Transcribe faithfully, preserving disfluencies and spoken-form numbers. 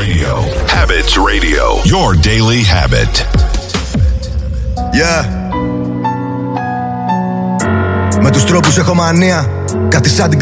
Radio. Habits Radio. Your daily habit. Yeah. Με τους τρόπους έχω μανία. Κάτι σαν την